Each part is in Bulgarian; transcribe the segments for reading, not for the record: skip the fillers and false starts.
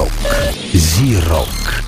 Рок. Зирок.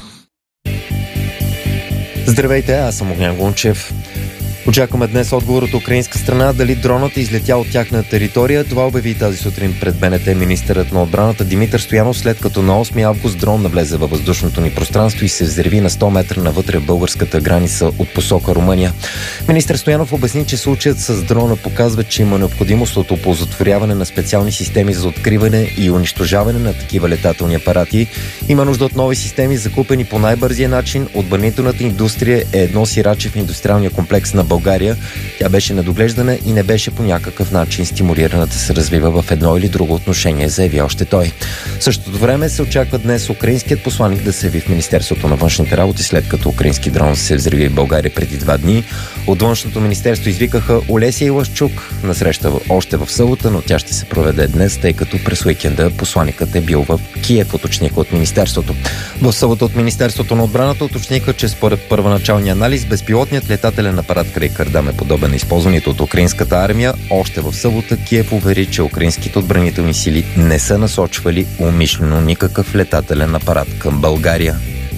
Здравейте, аз съм Огнян Гунчев. Очакваме днес отговор от украинска страна дали дронът е излетял от тяхна територия. Това обяви тази сутрин пред БНТ министърът на отбраната Димитър Стоянов, след като на 8 август дрон навлезе във въздушното ни пространство и се взриви на 100 метра навътре в българската граница от посока Румъния. Министър Стоянов обясни, че случаят с дрона показва, че има необходимост от оползотворяване на специални системи за откриване и унищожаване на такива летателни апарати. Има нужда от нови системи, закупени по най-бързия начин. Отбранителната индустрия е едно сираче в индустриалния комплекс на България. Тя беше недоглеждана и не беше по някакъв начин стимулирана да се развива в едно или друго отношение, заяви още той. В същото време се очаква днес украинският посланик да се яви в Министерството на външните работи, след като украински дрон се взриви в България преди 2 дни. От външното министерство извикаха Олеся Илашчук на среща още в събота, но тя ще се проведе днес, тъй като през уикенда посланикът е бил в Киев, уточника от министерството. В събота от Министерството на отбраната уточника, че според първоначалния анализ безпилотният летателен апарат край Кардам е подобен на използването от украинската армия. Още в събота Киев увери, че украинските отбранителни сили не са насочвали умишлено никакъв летателен апарат към България.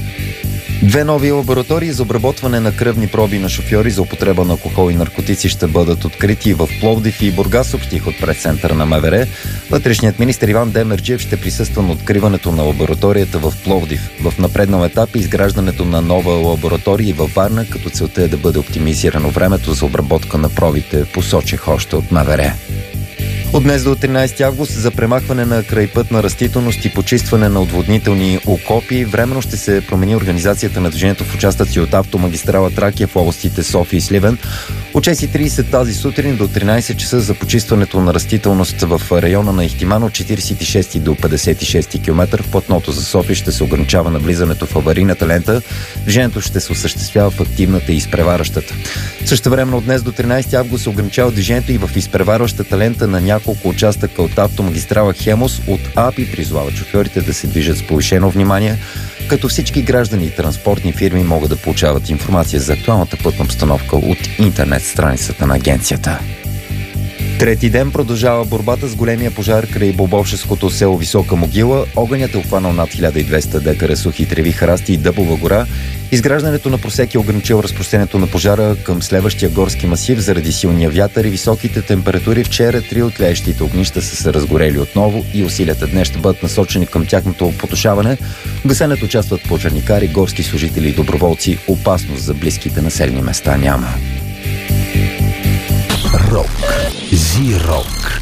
2 нови лаборатории за обработване на кръвни проби на шофьори за употреба на алкохол и наркотици ще бъдат открити в Пловдив и Бургас, съобщих от пресцентъра на МВР. Вътрешният министър Иван Демерджиев ще присъства на откриването на лабораторията в Пловдив. В напреднал етап изграждането на нова лаборатория във Варна, като целта е да бъде оптимизирано времето за обработка на пробите, посочих още от МВР. От днес до 13 август за премахване на крайпътна растителност и почистване на отводнителни окопи временно ще се промени организацията на движението в участъци от автомагистрала Тракия в областите София и Сливен. От 6:30 тази сутрин до 13 часа за почистването на растителност в района на Ихтиман от 46 до 56 км в платното за София ще се ограничава навлизането в аварийната лента. Движението ще се осъществява в активната и изпреварващата. Същевременно от днес до 13 август се ограничава движението и в изпреварващата лента на няколко участъка от автомагистрала Хемус. От АПИ призовават шофьорите да се движат с повишено внимание, като всички граждани и транспортни фирми могат да получават информация за актуалната пътна обстановка от интернет страницата на агенцията. Трети ден продължава борбата с големия пожар край Бобовшеското село Висока могила. Огънят е обхванал над 1200 декара сухи треви, храсти и дъбова гора. Изграждането на просеки е ограничил разпространението на пожара към следващия горски масив заради силния вятър и високите температури. Вчера 3 от тлеещите огнища са се разгорели отново и усилията днес ще бъдат насочени към тяхното потушаване. В гасенето участват пожарникари, горски служители и доброволци. Опасност за близките населени места няма. Рок. Зирок.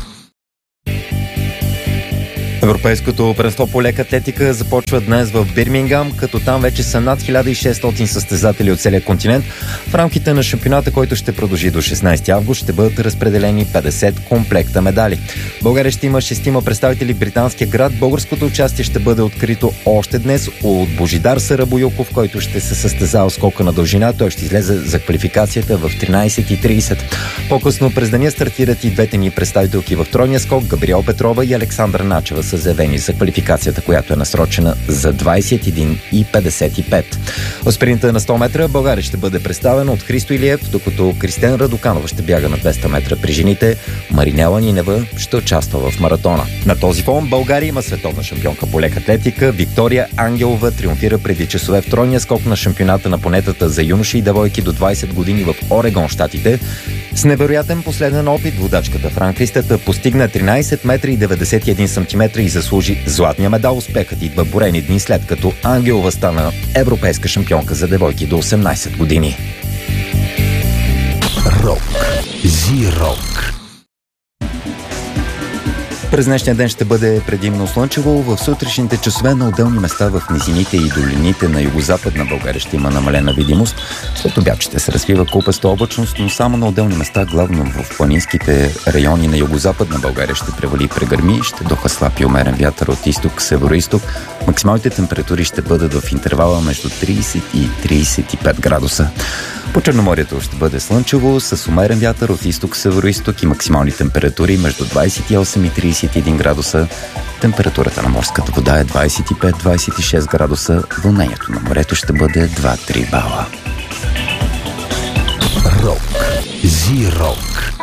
Европейското първенство по лека атлетика започва днес в Бирмингам, като там вече са над 1600 състезатели от целия континент. В рамките на шампионата, който ще продължи до 16 август, ще бъдат разпределени 50 комплекта медали. България ще има 6 представители в британския град. Българското участие ще бъде открито още днес от Божидар Сарабоюков, който ще се състезава в скока на дължина. Той ще излезе за квалификацията в 13:30. По-късно през деня стартират и двете ни представителки в тройния скок. Габриел Петрова и Александра Начева са заявени за квалификацията, която е насрочена за 21:55. В спринта на 100 метра България ще бъде представена от Христо Илиев, докато Кристен Радоканова ще бяга на 200 метра при жените. Маринела Нинева ще участва в маратона. На този фон България има световна шампионка по лека атлетика. Виктория Ангелова триумфира преди часове в тройния скок на шампионата на планетата за юноши и девойки до 20 години в Орегон, щатите. С невероятен последен опит водачката Фран Кристата постигна 13 метра и 91 сантиметра и заслужи златния медал. Успехът идва борени дни след като Ангелова стана европейска шампионка за девойки до 18 години. Рок. Зирок. През днешния ден ще бъде предимно слънчево. В сутрешните часове на отделни места в низините и долините на югозападна България ще има намалена видимост. След обяд ще се развива купеста облачност, но само на отделни места, главно в планинските райони на югозападна България ще превали и прегърми, ще духа слаб и умерен вятър от изток, североизток. Максималните температури ще бъдат в интервала между 30 и 35 градуса. По Черноморието ще бъде слънчево с умерен вятър от изток, североизток и максимални температури между 28 и 31 градуса. Температурата на морската вода е 25-26 градуса. Вълнението на морето ще бъде 2-3 бала. Рок. Зирок.